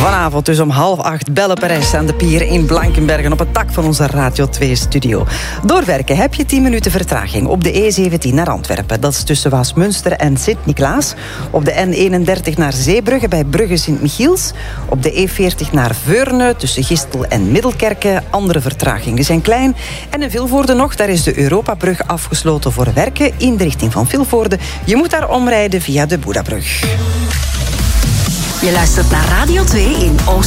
Vanavond dus om 7:30 bellen Perez aan de pier in Blankenbergen op het dak van onze Radio 2-studio. Doorwerken heb je 10 minuten vertraging op de E17 naar Antwerpen. Dat is tussen Waasmunster en Sint-Niklaas. Op de N31 naar Zeebrugge bij Brugge Sint-Michiels. Op de E40 naar Veurne tussen Gistel en Middelkerke. Andere vertragingen zijn klein. En in Vilvoorde nog, daar is de Europabrug afgesloten voor werken in de richting van Vilvoorde. Je moet daar omrijden via de Boedabrug. Je luistert naar Radio 2 in Oost.